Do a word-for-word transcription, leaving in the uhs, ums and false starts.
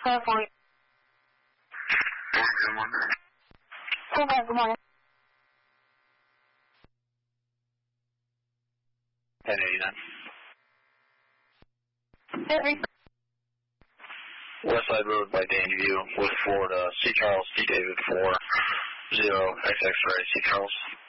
California. Good morning. Okay, good morning. ten eighty-nine. Westside Road by Dandyview with Florida. C. Charles, C. David four zero X X-ray. C. Charles.